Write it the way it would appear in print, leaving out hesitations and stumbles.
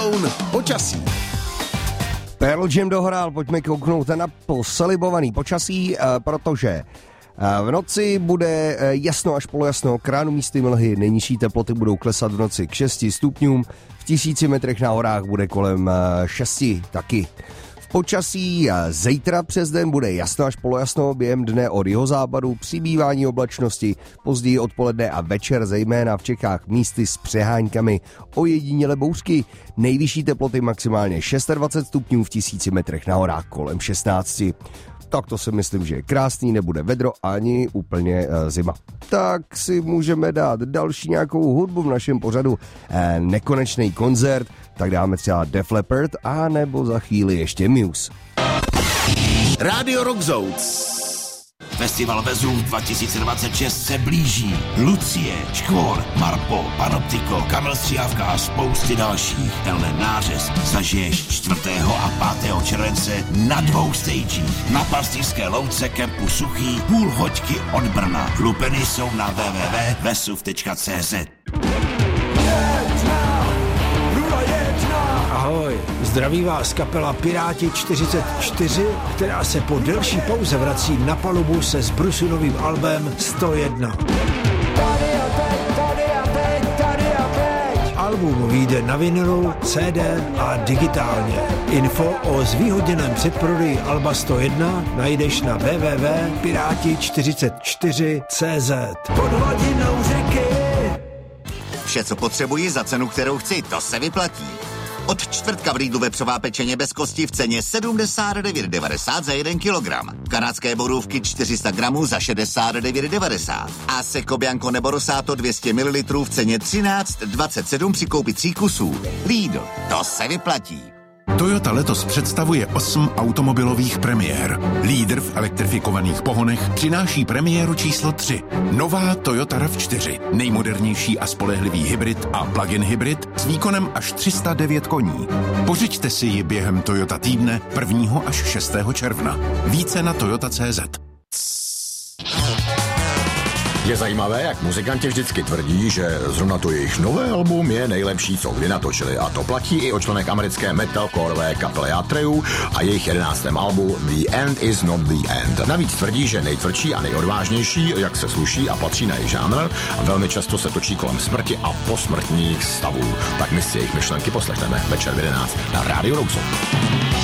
Počasí. Pearl Jam dohrál, pojďme kouknout na posalibovaný počasí, protože v noci bude jasno až polojasno, kránu místy mlhy, nejnižší teploty budou klesat v noci k 6 stupňům, v 1000 metrech na horách bude kolem 6 taky. V počasí zítra přes den bude jasno až polojasno, během dne od jihozápadu přibývání oblačnosti, později odpoledne a večer zejména v Čechách místy s přeháňkami, ojediněle bouřky, nejvyšší teploty maximálně 26 stupňů, v 1000 metrech na horách kolem 16. Tak to si myslím, že je krásný, nebude vedro ani úplně zima. Tak si můžeme dát další nějakou hudbu v našem pořadu. Nekonečný koncert, tak dáme třeba Def Leppard a nebo za chvíli ještě Muse. Radio Rock Zone. Festival Vezův 2026 se blíží. Lucie, Škvor, Marpo, Panoptiko, Kamil Stříhavka a spousty dalších. Tenhle nářez zažiješ 4. a 5. července na 2 stagích. Na Pastýřské louce kempu Suchý, půl hoďky od Brna. Lupeny jsou na www.vesuv.cz. Ahoj, zdraví vás kapela Piráti 44, která se po delší pauze vrací na palubu se zbrusunovým albem 101. Album vyjde na vinilu, CD a digitálně. Info o zvýhodněném předprodeji alba 101 najdeš na www.piráti44.cz. Pod hladinou řeky. Vše, co potřebuji za cenu, kterou chci, to se vyplatí. Od čtvrtka v Lidlu vepřová pečeně bez kosti v ceně 79,90 za 1 kilogram. Kanadské borůvky 400 gramů za 69,90. A Seco Bianco nebo Rosato 200 ml v ceně 13,27 při koupi 3 kusů. Lidl, to se vyplatí. Toyota letos představuje 8 automobilových premiér. Lídr v elektrifikovaných pohonech přináší premiéru číslo 3. Nová Toyota RAV4. Nejmodernější a spolehlivý hybrid a plug-in hybrid s výkonem až 309 koní. Pořiďte si ji během Toyota týdne 1. až 6. června. Více na toyota.cz. Je zajímavé, jak muzikanti vždycky tvrdí, že zrovna to jejich nové album je nejlepší, co kdy natočili. A to platí i o členech americké metalcoreové kapely Atreyu a jejich 11. albu The End Is Not The End. Navíc tvrdí, že nejtvrdší a nejodvážnější, jak se sluší a patří na jejich žánr, a velmi často se točí kolem smrti a posmrtných stavů. Tak my si jejich myšlenky poslechneme večer v 11 na Radio Rock Zone.